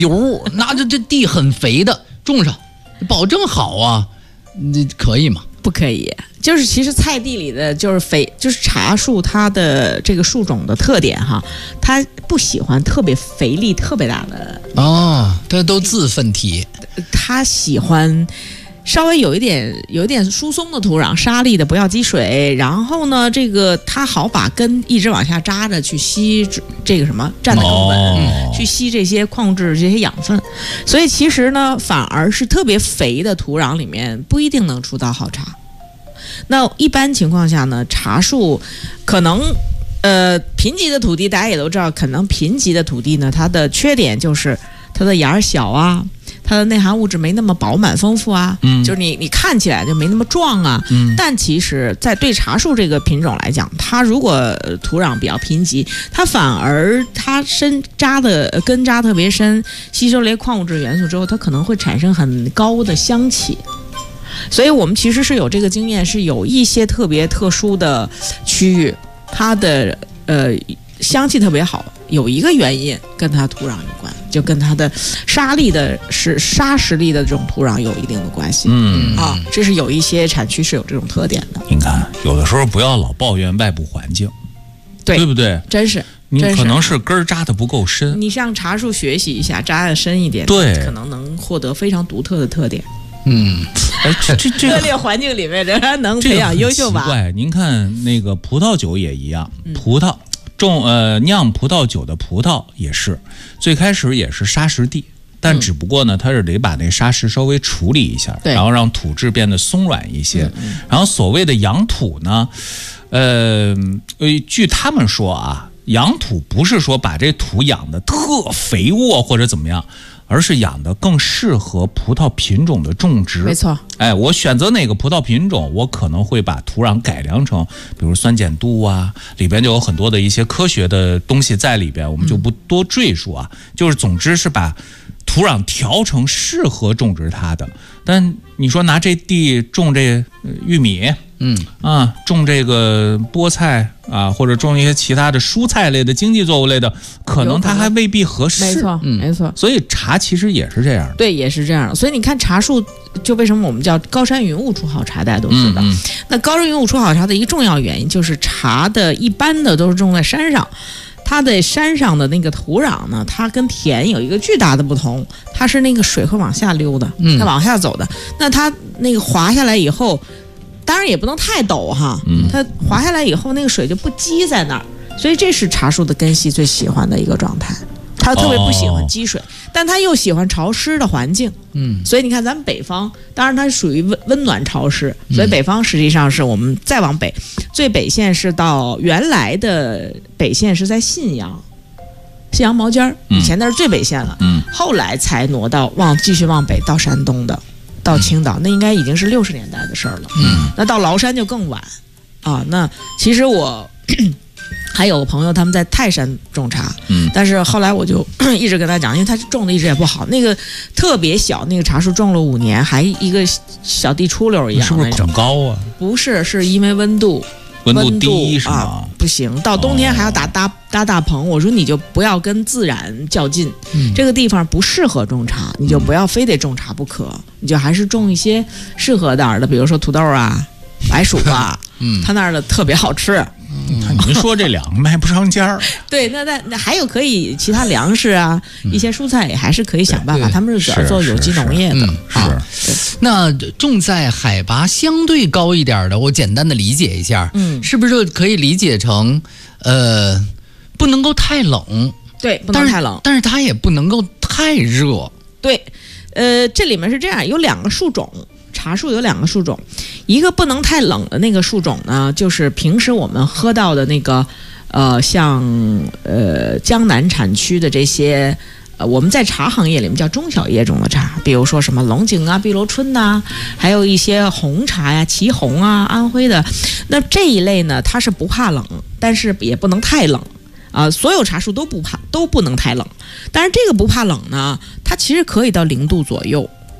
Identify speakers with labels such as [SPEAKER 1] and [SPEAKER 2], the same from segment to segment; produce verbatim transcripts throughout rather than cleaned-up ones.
[SPEAKER 1] 油，那这这地很肥的种上，保证好啊，这可以吗？
[SPEAKER 2] 不可以，就是其实菜地里的就是肥，就是茶树它的这个树种的特点哈，它不喜欢特别肥力特别大的
[SPEAKER 1] 哦，它都自粪体，
[SPEAKER 2] 它喜欢稍微有一点有一点疏松的土壤，沙砾的不要积水，然后呢，这个它好把根一直往下扎着去吸这个什么站得更稳、哦，去吸这些矿物质这些养分，所以其实呢，反而是特别肥的土壤里面不一定能出到好茶。那一般情况下呢，茶树可能呃贫瘠的土地大家也都知道，可能贫瘠的土地呢，它的缺点就是它的芽儿小啊。它的内含物质没那么饱满丰富啊，嗯，就是你你看起来就没那么壮啊，嗯，但其实，在对茶树这个品种来讲，它如果土壤比较贫瘠，它反而它深扎的根扎特别深，吸收了一些矿物质元素之后，它可能会产生很高的香气。所以我们其实是有这个经验，是有一些特别特殊的区域，它的呃香气特别好，有一个原因跟它土壤有关。就跟它的沙砾的是沙石砾的这种土壤有一定的关系，嗯啊，这是有一些产区是有这种特点的。
[SPEAKER 3] 你看，有的时候不要老抱怨外部环境，
[SPEAKER 2] 对
[SPEAKER 3] 对不对？
[SPEAKER 2] 真是，
[SPEAKER 3] 你可能是根儿扎的不够深。
[SPEAKER 2] 你向茶树学习一下，扎的深一点，
[SPEAKER 3] 对，
[SPEAKER 2] 可能能获得非常独特的特点。
[SPEAKER 1] 嗯，
[SPEAKER 3] 哎，这这
[SPEAKER 2] 恶劣环境里面仍然能培养优秀吧？
[SPEAKER 3] 奇怪，您看那个葡萄酒也一样，葡萄。种呃酿葡萄酒的葡萄也是，最开始也是沙石地，但只不过呢，它是得把那沙石稍微处理一下，然后让土质变得松软一些。嗯、然后所谓的养土呢，呃，据他们说啊，养土不是说把这土养得特肥沃或者怎么样。而是养的更适合葡萄品种的种植，
[SPEAKER 2] 没错。
[SPEAKER 3] 哎，我选择哪个葡萄品种，我可能会把土壤改良成，比如酸碱度啊，里边就有很多的一些科学的东西在里边，我们就不多赘述啊。嗯、就是总之是把土壤调成适合种植它的。但你说拿这地种这玉米，嗯啊，种这个菠菜啊，或者种一些其他的蔬菜类的经济作物类的，可能它还未必合适。
[SPEAKER 2] 没错，嗯，没错。
[SPEAKER 3] 所以茶其实也是这样的，
[SPEAKER 2] 对，也是这样的。所以你看茶树，就为什么我们叫高山云雾出好茶，大家都知道。嗯嗯、那高山云雾出好茶的一个重要原因就是茶的一般的都是种在山上。它的山上的那个土壤呢，它跟田有一个巨大的不同，它是那个水会往下溜的，它往下走的。嗯、那它那个滑下来以后，当然也不能太陡哈，嗯、它滑下来以后那个水就不积在那儿，所以这是茶树的根系最喜欢的一个状态。它特别不喜欢积水，哦、但它又喜欢潮湿的环境。嗯，所以你看咱们北方，当然它属于温温暖潮湿，所以北方实际上是我们再往北，嗯、最北线是到原来的北线是在信阳，信阳毛尖儿，以前那是最北线了。嗯，后来才挪到往继续往北到山东的，到青岛，那应该已经是六十年代的事儿了。嗯，那到崂山就更晚啊。那其实我。还有个朋友他们在泰山种茶，嗯，但是后来我就一直跟他讲，因为他种的一直也不好，那个特别小，那个茶树种了五年，还一个小地出溜一样，
[SPEAKER 3] 是不是很高啊？
[SPEAKER 2] 不是，是因为温度，
[SPEAKER 3] 温度低是吗？
[SPEAKER 2] 啊，不行，到冬天还要打搭搭大棚。我说你就不要跟自然较劲，嗯，这个地方不适合种茶，你就不要非得种茶不可，你就还是种一些适合点的，比如说土豆啊、白薯啊，嗯，他那儿的特别好吃。
[SPEAKER 3] 嗯，您说这两个卖不上价儿。
[SPEAKER 2] 对，那那那还有可以其他粮食啊，嗯、一些蔬菜也还是可以想办法。他们是主要做有机农业的。
[SPEAKER 3] 是, 是, 是、啊、
[SPEAKER 1] 那种在海拔相对高一点的，我简单的理解一下，嗯，是不是可以理解成，呃，不能够太冷？
[SPEAKER 2] 对，不能太冷，
[SPEAKER 1] 但是, 但是它也不能够太热。
[SPEAKER 2] 对，呃，这里面是这样，有两个树种。茶树有两个树种，一个不能太冷的那个树种呢，就是平时我们喝到的那个，呃，像呃江南产区的这些，呃，我们在茶行业里面叫中小叶种的茶，比如说什么龙井啊、碧螺春呐、啊，还有一些红茶呀、祁红啊、安徽的，那这一类呢，它是不怕冷，但是也不能太冷。啊、呃，所有茶树都不怕，都不能太冷，但是这个不怕冷呢，它其实可以到零度左右。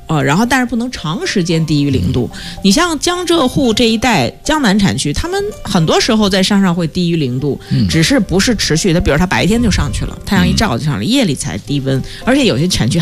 [SPEAKER 2] 呃，然后但是不能长时间低于零度。你像江浙沪这一带江南产区，他们很多时候在山上会低于零度，
[SPEAKER 1] 嗯、
[SPEAKER 2] 只是不是持续的，比如它白天就上去了，太阳一照就上了，夜里才低温，而且有些产区